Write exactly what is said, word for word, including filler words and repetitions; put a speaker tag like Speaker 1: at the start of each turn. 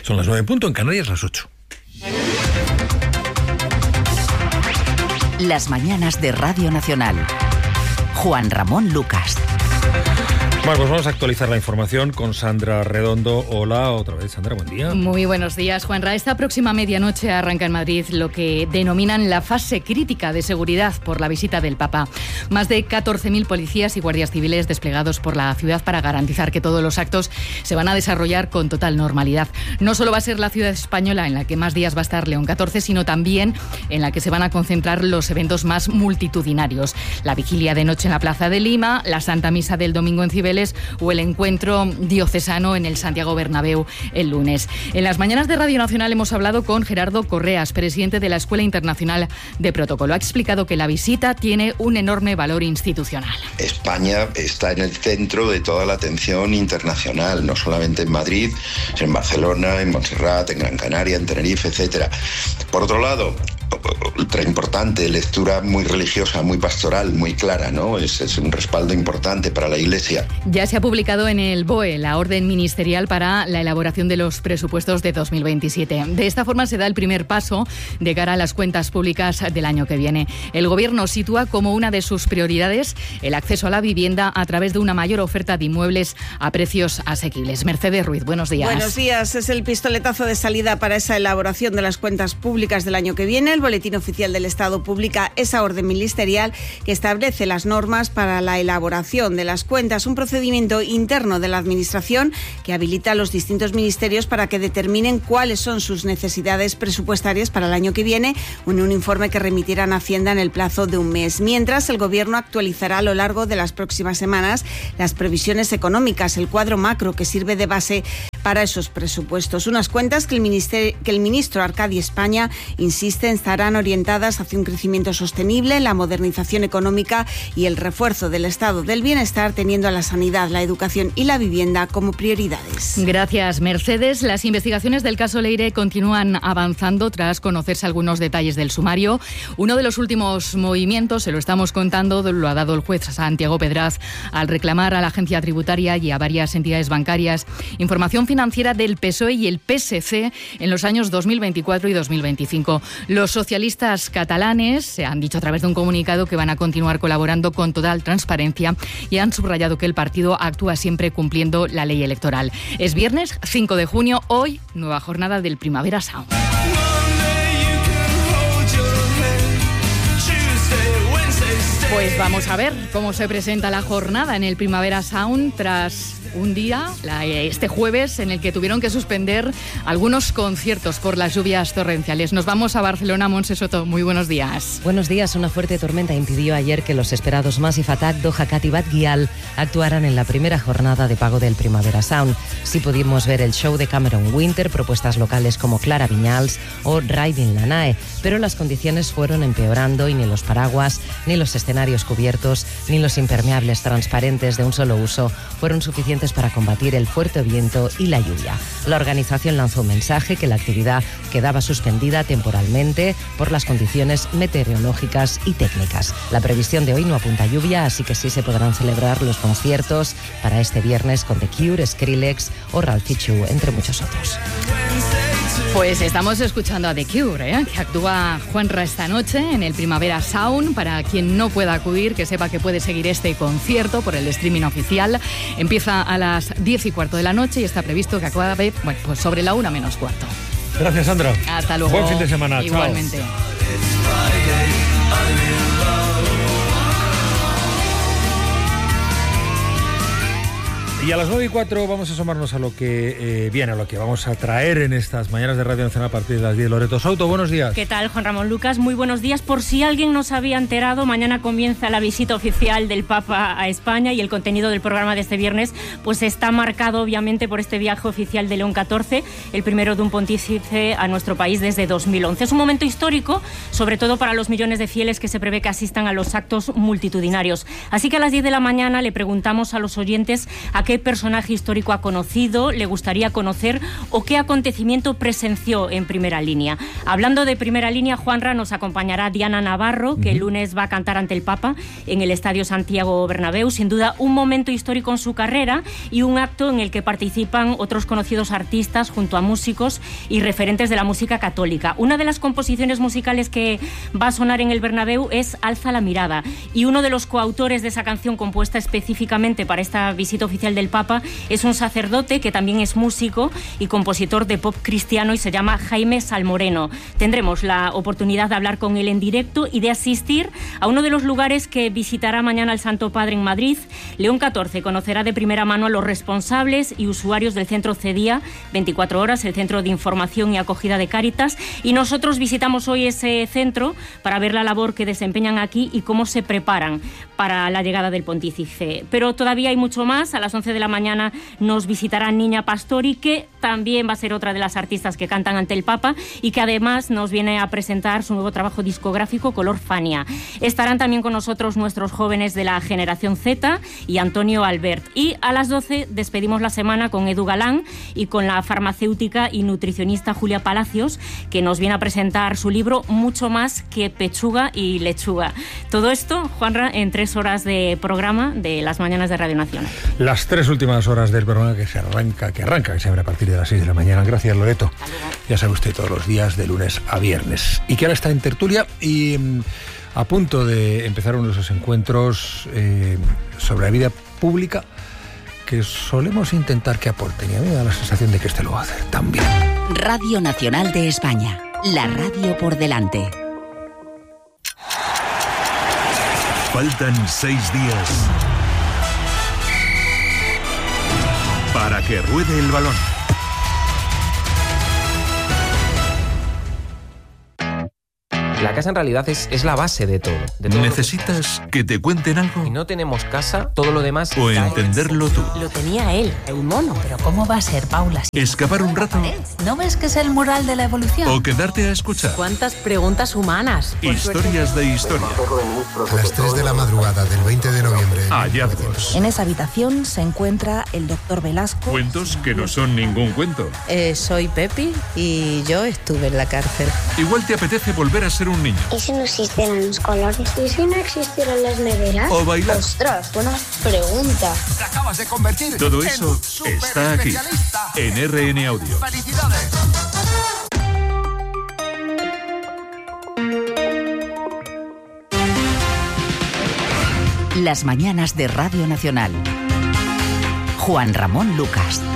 Speaker 1: Son las nueve en punto, en Canarias las ocho.
Speaker 2: Las mañanas de Radio Nacional. Juan Ramón Lucas.
Speaker 1: Bueno, pues vamos a actualizar la información con Sandra Redondo. Hola, otra vez, Sandra, buen día.
Speaker 3: Muy buenos días, Juanra. Esta próxima medianoche arranca en Madrid lo que denominan la fase crítica de seguridad por la visita del Papa. Más de catorce mil policías y guardias civiles desplegados por la ciudad para garantizar que todos los actos se van a desarrollar con total normalidad. No solo va a ser la ciudad española en la que más días va a estar León catorce, sino también en la que se van a concentrar los eventos más multitudinarios. La vigilia de noche en la Plaza de Lima, la Santa Misa del domingo en Cibeles o el encuentro diocesano en el Santiago Bernabéu el lunes. En las mañanas de Radio Nacional hemos hablado con Gerardo Correas, presidente de la Escuela Internacional de Protocolo. Ha explicado que la visita tiene un enorme valor institucional.
Speaker 4: España está en el centro de toda la atención internacional, no solamente en Madrid, sino en Barcelona, en Montserrat, en Gran Canaria, en Tenerife, etcétera. Por otro lado, ultra importante, lectura muy religiosa, muy pastoral, muy clara, ¿no? Es, es un respaldo importante para la Iglesia.
Speaker 3: Ya se ha publicado en el B O E la orden ministerial para la elaboración de los presupuestos de dos mil veintisiete. De esta forma se da el primer paso de cara a las cuentas públicas del año que viene. El Gobierno sitúa como una de sus prioridades el acceso a la vivienda a través de una mayor oferta de inmuebles a precios asequibles. Mercedes Ruiz, buenos días.
Speaker 5: Buenos días. Es el pistoletazo de salida para esa elaboración de las cuentas públicas del año que viene. El Boletín Oficial del Estado publica esa orden ministerial que establece las normas para la elaboración de las cuentas, un procedimiento interno de la Administración que habilita a los distintos ministerios para que determinen cuáles son sus necesidades presupuestarias para el año que viene, en un informe que remitirán a Hacienda en el plazo de un mes. Mientras, el Gobierno actualizará a lo largo de las próximas semanas las previsiones económicas, el cuadro macro que sirve de base para esos presupuestos. Unas cuentas que el, ministerio, que el ministro Arcadi España insiste estarán orientadas hacia un crecimiento sostenible, la modernización económica y el refuerzo del estado del bienestar, teniendo a la sanidad, la educación y la vivienda como prioridades.
Speaker 3: Gracias, Mercedes. Las investigaciones del caso Leire continúan avanzando tras conocerse algunos detalles del sumario. Uno de los últimos movimientos, se lo estamos contando, lo ha dado el juez Santiago Pedraz al reclamar a la agencia tributaria y a varias entidades bancarias información financiera del P S O E y el P S C en los años dos mil veinticuatro y dos mil veinticinco. Los socialistas catalanes se han dicho a través de un comunicado que van a continuar colaborando con total transparencia y han subrayado que el partido actúa siempre cumpliendo la ley electoral. Es viernes cinco de junio, hoy nueva jornada del Primavera Sound. Pues vamos a ver cómo se presenta la jornada en el Primavera Sound tras un día, la, este jueves, en el que tuvieron que suspender algunos conciertos por las lluvias torrenciales. Nos vamos a Barcelona. Montse Soto, muy buenos días.
Speaker 6: Buenos días. Una fuerte tormenta impidió ayer que los esperados Massive Attack, Doja Cat y Bad Gyal actuaran en la primera jornada de pago del Primavera Sound. Sí pudimos ver el show de Cameron Winter, propuestas locales como Clara Viñals o Riding la Nae, pero las condiciones fueron empeorando y ni los paraguas, ni los escenarios cubiertos, ni los impermeables transparentes de un solo uso fueron suficientes para combatir el fuerte viento y la lluvia. La organización lanzó un mensaje que la actividad quedaba suspendida temporalmente por las condiciones meteorológicas y técnicas. La previsión de hoy no apunta a lluvia, así que sí se podrán celebrar los conciertos para este viernes con The Cure, Skrillex o Ralphie Chu, entre muchos otros.
Speaker 3: Pues estamos escuchando a The Cure, ¿eh? que actúa Juanra esta noche en el Primavera Sound. Para quien no pueda acudir, que sepa que puede seguir este concierto por el streaming oficial. Empieza a las diez y cuarto de la noche y está previsto que acabe, bueno, pues sobre la una menos cuarto.
Speaker 1: Gracias, Sandra.
Speaker 3: Hasta luego.
Speaker 1: Buen fin de semana.
Speaker 3: Igualmente. Chao.
Speaker 1: Y a las nueve y cuatro vamos a asomarnos a lo que eh, viene, a lo que vamos a traer en estas mañanas de Radio Nacional a partir de las diez. Loreto Souto, buenos días.
Speaker 7: ¿Qué tal, Juan Ramón Lucas? Muy buenos días. Por si alguien no se había enterado, mañana comienza la visita oficial del Papa a España y el contenido del programa de este viernes pues está marcado obviamente por este viaje oficial de León catorce, el primero de un pontífice a nuestro país desde dos mil once. Es un momento histórico, sobre todo para los millones de fieles que se prevé que asistan a los actos multitudinarios. Así que a las diez de la mañana le preguntamos a los oyentes a qué qué personaje histórico ha conocido, le gustaría conocer o qué acontecimiento presenció en primera línea. Hablando de primera línea, Juanra, nos acompañará Diana Navarro, que el lunes va a cantar ante el Papa en el Estadio Santiago Bernabéu. Sin duda, un momento histórico en su carrera y un acto en el que participan otros conocidos artistas junto a músicos y referentes de la música católica. Una de las composiciones musicales que va a sonar en el Bernabéu es Alza la mirada, y uno de los coautores de esa canción, compuesta específicamente para esta visita oficial del Papa, es un sacerdote que también es músico y compositor de pop cristiano y se llama Jaime Salmoreno. Tendremos la oportunidad de hablar con él en directo y de asistir a uno de los lugares que visitará mañana el Santo Padre en Madrid. León catorce conocerá de primera mano a los responsables y usuarios del Centro CEDIA veinticuatro horas, el Centro de Información y Acogida de Cáritas, y nosotros visitamos hoy ese centro para ver la labor que desempeñan aquí y cómo se preparan para la llegada del pontífice. Pero todavía hay mucho más. A las once de la mañana nos visitará Niña Pastori, que también va a ser otra de las artistas que cantan ante el Papa y que además nos viene a presentar su nuevo trabajo discográfico Color Fania. Estarán también con nosotros nuestros jóvenes de la generación Z y Antonio Albert. Y a las doce despedimos la semana con Edu Galán y con la farmacéutica y nutricionista Julia Palacios, que nos viene a presentar su libro Mucho más que pechuga y lechuga. Todo esto, Juanra, en tres horas de programa de las mañanas de Radio Nacional.
Speaker 1: Las tres últimas horas del programa que se arranca, que arranca, que se abre a partir de las seis de la mañana. Gracias, Loreto. Ya sabe usted, todos los días de lunes a viernes. Y que ahora está en tertulia y mmm, a punto de empezar uno de esos encuentros eh, sobre la vida pública que solemos intentar que aporten, y a mí me da la sensación de que este lo va a hacer también.
Speaker 2: Radio Nacional de España, la radio por delante.
Speaker 8: Faltan seis días para que ruede el balón.
Speaker 9: La casa en realidad es, es la base de todo. De todo
Speaker 8: ¿Necesitas que te cuenten algo?
Speaker 9: Si no tenemos casa, todo lo demás...
Speaker 8: O entenderlo tú.
Speaker 10: Lo tenía él, un mono. Pero ¿cómo va a ser, Paula?
Speaker 8: ¿Escapar un rato?
Speaker 10: ¿No ves que es el mural de la evolución?
Speaker 8: ¿O quedarte a escuchar?
Speaker 10: ¿Cuántas preguntas humanas?
Speaker 8: Historias de historia.
Speaker 11: A las tres de la madrugada del veinte de noviembre.
Speaker 8: Hallazgos.
Speaker 12: En esa habitación se encuentra el doctor Velasco.
Speaker 8: Cuentos que no son ningún cuento.
Speaker 13: Eh, soy Pepi y yo estuve en la cárcel.
Speaker 8: Igual te apetece volver a ser un niño.
Speaker 14: ¿Y si no existieran los colores? ¿Y si no existieran las neveras?
Speaker 8: O bailar.
Speaker 14: Ostras, buena pregunta.
Speaker 11: Te acabas de convertir.
Speaker 8: Todo eso está aquí, en R N Audio.
Speaker 11: ¡Felicidades!
Speaker 2: Las mañanas de Radio Nacional. Juan Ramón Lucas.